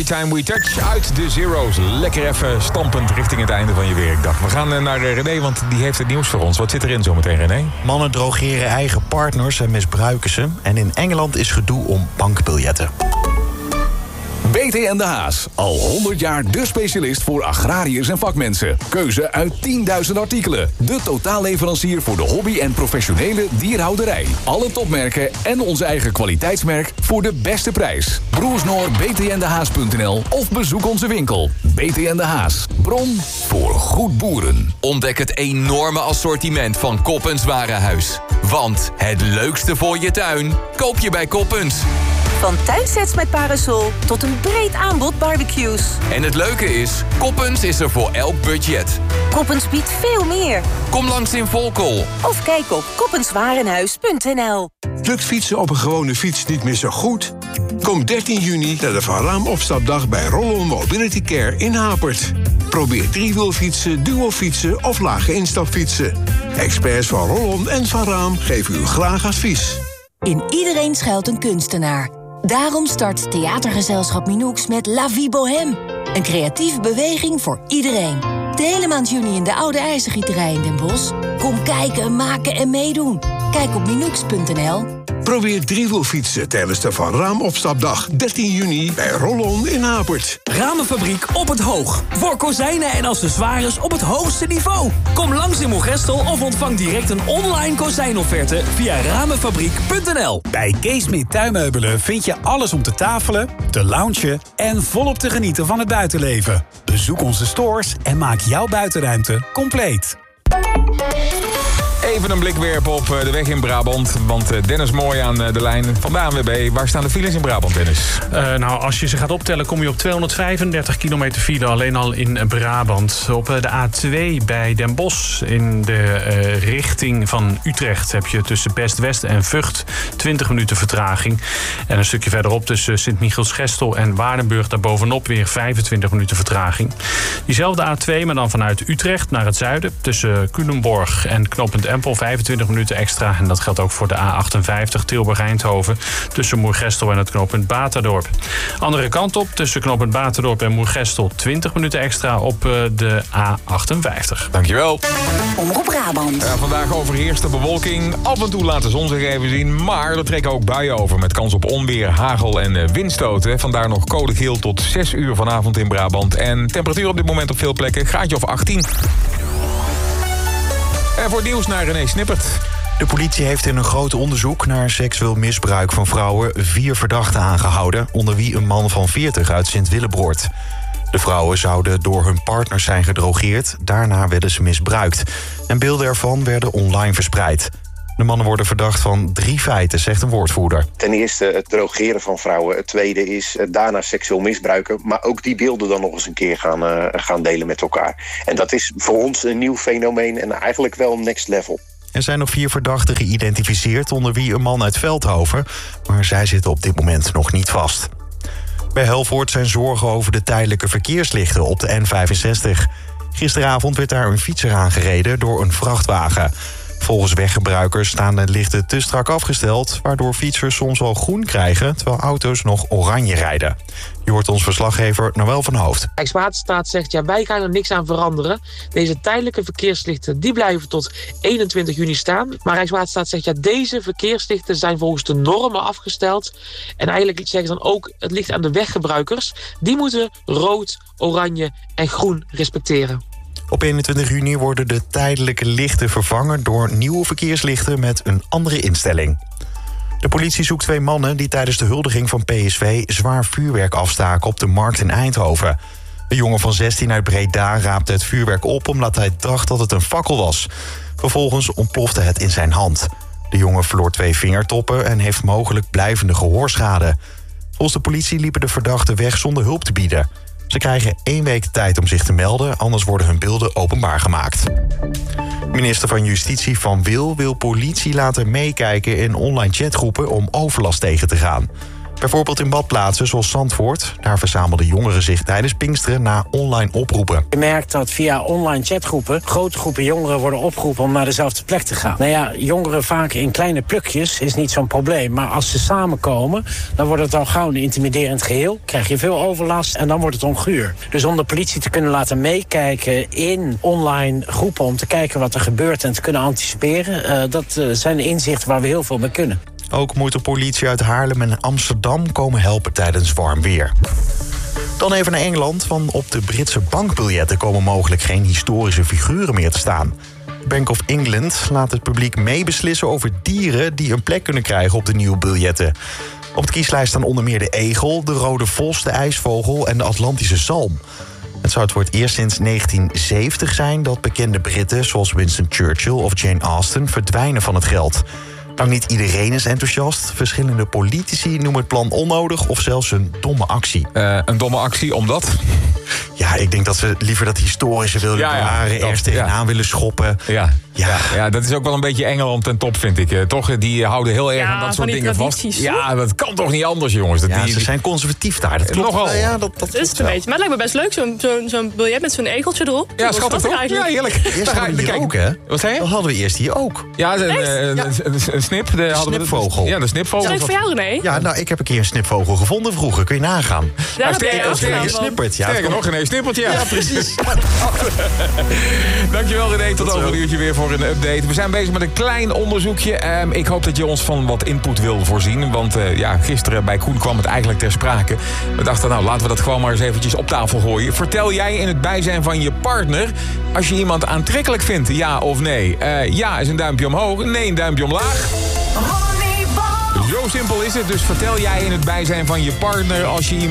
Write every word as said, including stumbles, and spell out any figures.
Every Time We Touch uit de Zero's. Lekker even stampend richting het einde van je werkdag. We gaan naar René, want die heeft het nieuws voor ons. Wat zit erin zometeen, René? Mannen drogeren eigen partners en misbruiken ze. En in Engeland is gedoe om bankbiljetten. B T en de Haas. Al honderd jaar de specialist voor agrariërs en vakmensen. Keuze uit tienduizend artikelen. De totaalleverancier voor de hobby- en professionele dierhouderij. Alle topmerken en onze eigen kwaliteitsmerk voor de beste prijs. Broers Noor, b t n de haas punt n l of bezoek onze winkel. B T en de Haas. Bron voor goed boeren. Ontdek het enorme assortiment van Koppens Warenhuis. Want het leukste voor je tuin koop je bij Koppens. Van tuinsets met parasol tot een breed aanbod barbecues. En het leuke is, Koppens is er voor elk budget. Koppens biedt veel meer. Kom langs in Volkel. Of kijk op koppenswarenhuis punt n l. Lukt fietsen op een gewone fiets niet meer zo goed? Kom dertien juni naar de Van Raam opstapdag bij Rollon Mobility Care in Hapert. Probeer driewielfietsen, duofietsen of lage instapfietsen. Experts van Rollon en Van Raam geven u graag advies. In iedereen schuilt een kunstenaar. Daarom start theatergezelschap Minoux met La Vie Bohème. Een creatieve beweging voor iedereen. De hele maand juni in de Oude IJzergieterij in Den Bosch. Kom kijken, maken en meedoen. Kijk op minoux punt n l. Probeer driewielfietsen tijdens de Van Raam opstapdag dertien juni bij Rollon in Hapert. Ramenfabriek op het Hoog. Voor kozijnen en accessoires op het hoogste niveau. Kom langs in Moergestel of ontvang direct een online kozijnofferte via ramenfabriek punt n l. Bij Keesmeet Tuinmeubelen vind je alles om te tafelen, te loungen en volop te genieten van het buitenleven. Bezoek onze stores en maak jouw buitenruimte compleet. Even een blik werpen op de weg in Brabant. Want Dennis Mooi aan de lijn van de A N W B. Waar staan de files in Brabant, Dennis? Uh, nou, als je ze gaat optellen kom je op tweehonderdvijfendertig kilometer file alleen al in Brabant. Op de A twee bij Den Bosch in de uh, richting van Utrecht heb je tussen Best-West en Vught twintig minuten vertraging. En een stukje verderop tussen Sint-Michiels-Gestel en Waardenburg daarbovenop weer vijfentwintig minuten vertraging. Diezelfde A twee, maar dan vanuit Utrecht naar het zuiden tussen Culemborg en knooppunt Empel vijfentwintig minuten extra. En dat geldt ook voor de A achtenvijftig Tilburg-Eindhoven tussen Moergestel en het knooppunt Baterdorp. Andere kant op tussen knooppunt Baterdorp en Moergestel twintig minuten extra op de A achtenvijftig. Dankjewel. Omroep Brabant. Ja, vandaag overheerst de bewolking. Af en toe laat de zon zich even zien. Maar er trekken ook buien over met kans op onweer, hagel en windstoten. Vandaar nog code geel tot zes uur vanavond in Brabant. En temperatuur op dit moment op veel plekken graadje of achttien. En voor nieuws naar René Snippert. De politie heeft in een groot onderzoek naar seksueel misbruik van vrouwen vier verdachten aangehouden, onder wie een man van veertig uit Sint-Willebroord. De vrouwen zouden door hun partners zijn gedrogeerd, daarna werden ze misbruikt. En beelden ervan werden online verspreid. De mannen worden verdacht van drie feiten, zegt een woordvoerder. Ten eerste het drogeren van vrouwen. Het tweede is daarna seksueel misbruiken. Maar ook die beelden dan nog eens een keer gaan, uh, gaan delen met elkaar. En dat is voor ons een nieuw fenomeen en eigenlijk wel next level. Er zijn nog vier verdachten geïdentificeerd, onder wie een man uit Veldhoven. Maar zij zitten op dit moment nog niet vast. Bij Helvoort zijn zorgen over de tijdelijke verkeerslichten op de N vijfenzestig. Gisteravond werd daar een fietser aangereden door een vrachtwagen. Volgens weggebruikers staan de lichten te strak afgesteld, waardoor fietsers soms wel groen krijgen, terwijl auto's nog oranje rijden. Je hoort ons verslaggever Noël van Hoofd. Rijkswaterstaat zegt, ja, wij gaan er niks aan veranderen. Deze tijdelijke verkeerslichten die blijven tot eenentwintig juni staan. Maar Rijkswaterstaat zegt, ja, deze verkeerslichten zijn volgens de normen afgesteld. En eigenlijk zeggen ze dan ook, het ligt aan de weggebruikers. Die moeten rood, oranje en groen respecteren. Op eenentwintig juni worden de tijdelijke lichten vervangen door nieuwe verkeerslichten met een andere instelling. De politie zoekt twee mannen die tijdens de huldiging van P S V zwaar vuurwerk afstaken op de markt in Eindhoven. Een jongen van zestien uit Breda raapte het vuurwerk op omdat hij dacht dat het een fakkel was. Vervolgens ontplofte het in zijn hand. De jongen verloor twee vingertoppen en heeft mogelijk blijvende gehoorschade. Volgens de politie liepen de verdachten weg zonder hulp te bieden. Ze krijgen één week de tijd om zich te melden, anders worden hun beelden openbaar gemaakt. Minister van Justitie Van Wil wil politie laten meekijken in online chatgroepen om overlast tegen te gaan. Bijvoorbeeld in badplaatsen zoals Zandvoort. Daar verzamelden jongeren zich tijdens Pinksteren na online oproepen. Je merkt dat via online chatgroepen grote groepen jongeren worden opgeroepen om naar dezelfde plek te gaan. Nou ja, jongeren vaak in kleine plukjes is niet zo'n probleem. Maar als ze samenkomen, dan wordt het al gauw een intimiderend geheel. Krijg je veel overlast en dan wordt het onguur. Dus om de politie te kunnen laten meekijken in online groepen, om te kijken wat er gebeurt en te kunnen anticiperen, uh, dat uh, zijn inzichten waar we heel veel mee kunnen. Ook moet de politie uit Haarlem en Amsterdam komen helpen tijdens warm weer. Dan even naar Engeland, want op de Britse bankbiljetten komen mogelijk geen historische figuren meer te staan. Bank of England laat het publiek meebeslissen over dieren die een plek kunnen krijgen op de nieuwe biljetten. Op de kieslijst staan onder meer de egel, de rode vos, de ijsvogel en de Atlantische zalm. Het zou het voor het eerst sinds negentien zeventig zijn dat bekende Britten zoals Winston Churchill of Jane Austen verdwijnen van het geld. Nou, niet iedereen is enthousiast. Verschillende politici noemen het plan onnodig of zelfs een domme actie. Uh, een domme actie, omdat? Ja, ik denk dat ze liever dat historische willen ja, bewaren, ja, ergens tegenaan ja. willen schoppen. Ja. Ja. Ja, ja, dat is ook wel een beetje Engeland ten top, vind ik. Uh, toch, die houden heel erg ja, aan dat soort dingen tradities. vast. Ja, dat kan toch niet anders, jongens. Dat ja, die, ze zijn conservatief daar, dat klopt. Nogal. Ja, dat, dat is het een beetje. Maar het lijkt me best leuk, zo'n zo, zo biljet met zo'n egeltje erop. Ja, schattig toch? Ja, heerlijk. Eerst hadden we hier ook, hè? Wat zei je? Dat hadden we eerst hier ook. Ja, een, een, ja. een, een snip. De, de snipvogel. Ja, de snipvogel. Is dat leuk voor jou, René? Ja, nou, ik heb een keer een snipvogel gevonden vroeger. Kun je nagaan. Ja, nou, sterker, ja, sterker, gesnipperd. Ja, sterker nog, René snippert, ja. Ja, precies. Dankjewel, René. Tot over een uurtje weer voor een update. We zijn bezig met een klein onderzoekje. Um, ik hoop dat je ons van wat input wil voorzien. Want uh, ja, gisteren bij Koen kwam het eigenlijk ter sprake. We dachten, nou, laten we dat gewoon maar eens eventjes op tafel gooien. Vertel jij in het bijzijn van je partner als je iemand aantrekkelijk vindt, ja of nee? Uh, ja is een duimpje omhoog, nee een duimpje omlaag. Zo simpel is het. Dus vertel jij in het bijzijn van je partner als je iemand